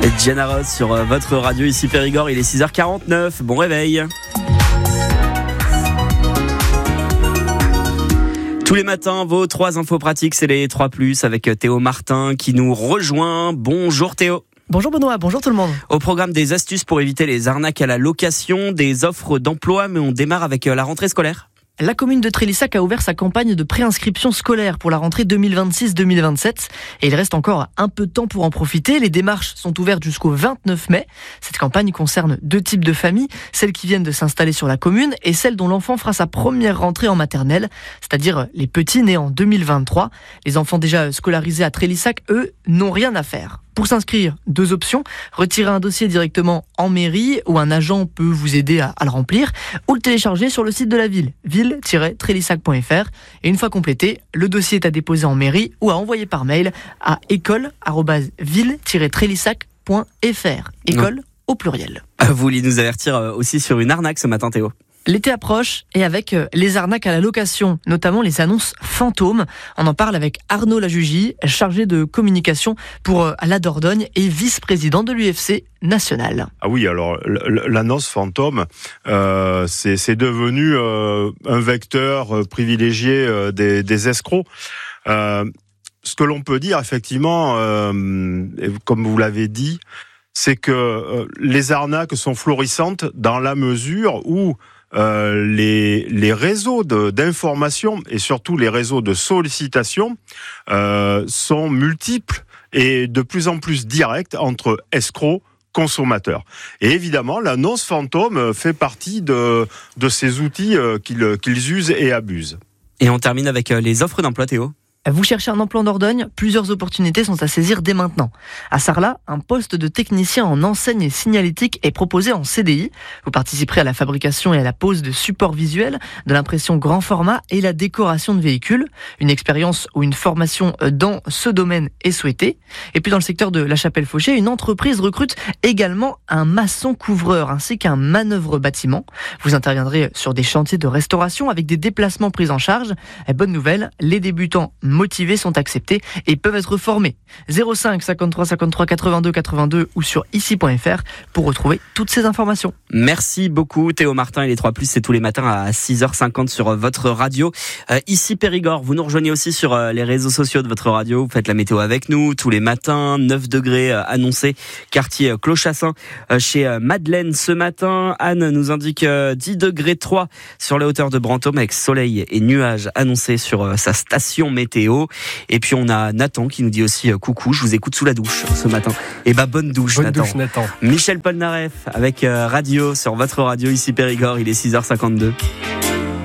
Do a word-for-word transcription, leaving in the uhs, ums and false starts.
Diana Ross sur votre radio ici Périgord, il est six heures quarante-neuf, bon réveil. Tous les matins, vos trois infos pratiques, c'est les trois plus avec Théo Martin qui nous rejoint. Bonjour Théo. Bonjour Benoît, bonjour tout le monde. Au programme des astuces pour éviter les arnaques à la location, des offres d'emploi, mais on démarre avec la rentrée scolaire. La commune de Trélissac a ouvert sa campagne de préinscription scolaire pour la rentrée deux mille vingt-six deux mille vingt-sept et il reste encore un peu de temps pour en profiter. Les démarches sont ouvertes jusqu'au vingt-neuf mai. Cette campagne concerne deux types de familles, celles qui viennent de s'installer sur la commune et celles dont l'enfant fera sa première rentrée en maternelle, c'est-à-dire les petits nés en deux mille vingt-trois. Les enfants déjà scolarisés à Trélissac, eux, n'ont rien à faire. Pour s'inscrire, deux options, retirer un dossier directement en mairie où un agent peut vous aider à, à le remplir ou le télécharger sur le site de la ville, ville tiret trélissac point f r. Et une fois complété, le dossier est à déposer en mairie ou à envoyer par mail à école arobase ville tiret trélissac point f r. École au pluriel. Vous vouliez nous avertir aussi sur une arnaque ce matin Théo? L'été approche et avec les arnaques à la location, notamment les annonces fantômes. On en parle avec Arnaud Lajugie, chargé de communication pour la Dordogne et vice-président de l'U F C national. Ah oui, alors l'annonce fantôme, euh, c'est, c'est devenu euh, un vecteur privilégié euh, des, des escrocs. Euh, ce que l'on peut dire effectivement, euh, comme vous l'avez dit, c'est que euh, les arnaques sont florissantes dans la mesure où Euh, les, les réseaux de, d'information et surtout les réseaux de sollicitation euh, sont multiples et de plus en plus directs entre escrocs, consommateurs. Et évidemment, l'annonce fantôme fait partie de, de ces outils euh, qu'ils, qu'ils usent et abusent. Et on termine avec les offres d'emploi Théo. Vous cherchez un emploi en Dordogne, plusieurs opportunités sont à saisir dès maintenant. À Sarlat, un poste de technicien en enseigne et signalétique est proposé en C D I. Vous participerez à la fabrication et à la pose de supports visuels, de l'impression grand format et la décoration de véhicules. Une expérience ou une formation dans ce domaine est souhaitée. Et puis dans le secteur de La Chapelle-Fauché, une entreprise recrute également un maçon couvreur ainsi qu'un manœuvre bâtiment. Vous interviendrez sur des chantiers de restauration avec des déplacements pris en charge. Et bonne nouvelle, les débutants motivés sont acceptés et peuvent être formés. zéro cinq cinquante-trois cinquante-trois quatre-vingt-deux quatre-vingt-deux ou sur ici point f r pour retrouver toutes ces informations. Merci beaucoup Théo Martin et les trois plus, c'est tous les matins à six heures cinquante sur votre radio. Euh, ici Périgord, vous nous rejoignez aussi sur euh, les réseaux sociaux de votre radio, vous faites la météo avec nous tous les matins, neuf degrés euh, annoncés, quartier euh, Clochassin euh, chez euh, Madeleine ce matin. Anne nous indique euh, dix degrés trois sur les hauteurs de Brantôme avec soleil et nuages annoncés sur euh, sa station météo. Et puis on a Nathan qui nous dit aussi euh, coucou, je vous écoute sous la douche ce matin. Et bah bonne douche, bonne Nathan. douche Nathan. Michel Polnareff avec euh, radio sur votre radio ici Périgord, il est six heures cinquante-deux.